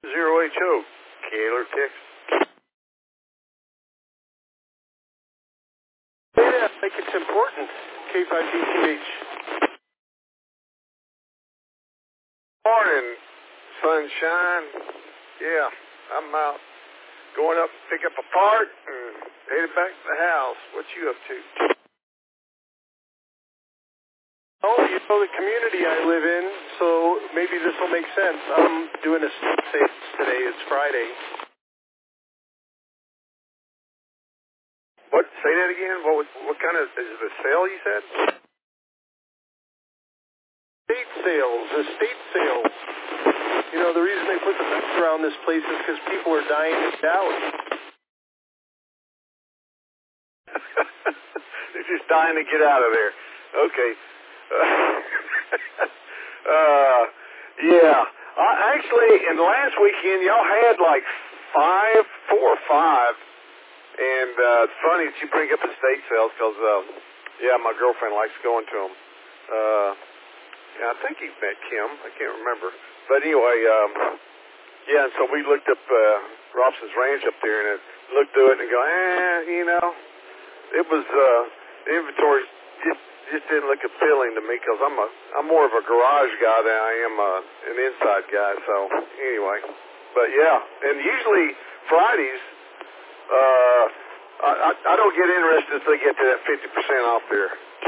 0HO, Kaler, Texas. Yeah, I think it's important. K5DCH. Morning, sunshine. Yeah, I'm out going up to pick up a part and headed back to the house. What you up to? Oh, you know the community I live in, so maybe this will make sense. I'm doing a sales today. It's Friday. What? Say that again? What kind of, is it a sale you said? Estate sales. You know, the reason they put the fence around this place is because people are dying to get out. They're just dying to get out of there. Okay. Yeah. Actually, in the last weekend, y'all had like 4 or 5. And it's funny that you bring up estate sales because, yeah, my girlfriend likes going to them. Yeah, I think you've met Kim. I can't remember. But anyway, yeah, and so we looked up Robson's Ranch up there and looked through it and go, you know, it was, the inventory just didn't look appealing to me because I'm more of a garage guy than I am an inside guy. So anyway, but yeah, and usually Fridays, I don't get interested until they get to that 50% off there.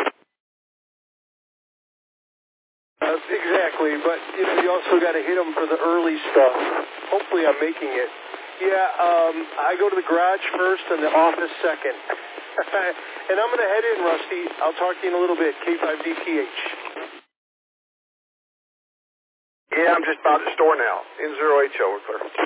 Exactly, but you know, you also got to hit them for the early stuff. Hopefully I'm making it. Yeah, I go to the garage first and the office second. And I'm going to head in, Rusty. I'll talk to you in a little bit. K5DPH. Yeah, I'm just about at the store now. N0HO, we're clear.